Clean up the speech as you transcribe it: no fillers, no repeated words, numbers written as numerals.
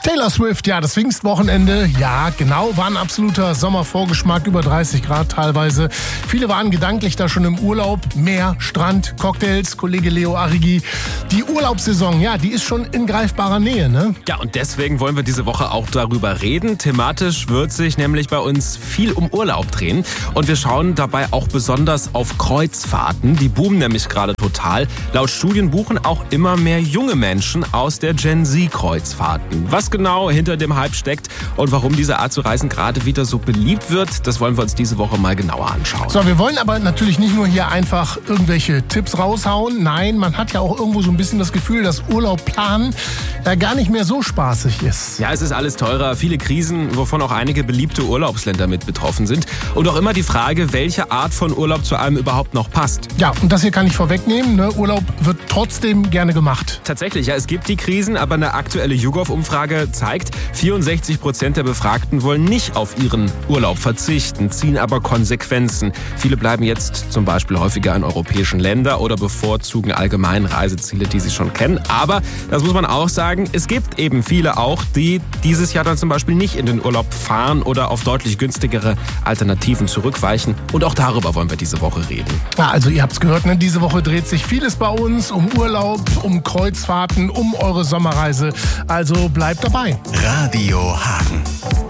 Taylor Swift, ja, das Pfingstwochenende, ja, genau, war ein absoluter Sommervorgeschmack, über 30 Grad teilweise. Viele waren gedanklich da schon im Urlaub, Meer, Strand, Cocktails, Kollege Leo Arrighi. Die Urlaubssaison, ja, die ist schon in greifbarer Nähe, ne? Ja, und deswegen wollen wir diese Woche auch darüber reden. Thematisch wird sich nämlich bei uns viel um Urlaub drehen. Und wir schauen dabei auch besonders auf Kreuzfahrten. Die boomen nämlich gerade total. Laut Studien buchen auch immer mehr junge Menschen aus der Gen Z-Kreuzfahrten. Was genau hinter dem Hype steckt und warum diese Art zu reisen gerade wieder so beliebt wird, das wollen wir uns diese Woche mal genauer anschauen. So, wir wollen aber natürlich nicht nur hier einfach irgendwelche Tipps raushauen. Nein, man hat ja auch irgendwo so ein bisschen das Gefühl, dass Urlaub planen ja gar nicht mehr so spaßig ist. Ja, es ist alles teurer, viele Krisen, wovon auch einige beliebte Urlaubsländer mit betroffen sind. Und auch immer die Frage, welche Art von Urlaub zu einem überhaupt noch passt. Ja, und das hier kann ich vorwegnehmen, ne? Urlaub wird trotzdem gerne gemacht. Tatsächlich, ja, es gibt die Krisen, aber eine aktuelle YouGov-Umfrage zeigt, 64% der Befragten wollen nicht auf ihren Urlaub verzichten, ziehen aber Konsequenzen. Viele bleiben jetzt zum Beispiel häufiger in europäischen Ländern oder bevorzugen allgemein Reiseziele, die sie schon kennen. Aber, das muss man auch sagen, es gibt eben viele auch, die dieses Jahr dann zum Beispiel nicht in den Urlaub fahren oder auf deutlich günstigere Alternativen zurückweichen. Und auch darüber wollen wir diese Woche reden. Ja, also ihr habt es gehört, ne? Diese Woche dreht sich vieles bei uns um Urlaub, um Kreuzfahrten, um eure Sommerreise. Also bleibt dabei. Radio Hagen.